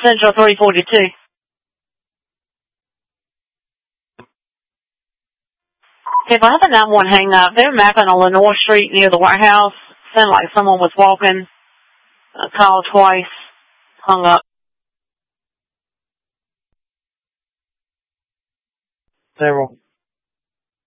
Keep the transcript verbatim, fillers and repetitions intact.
Central three forty-two. If I have a nine one hang up, they're mapping on Lenore Street near the White House. Sounded like someone was walking. Uh, called twice. Hung up. Several.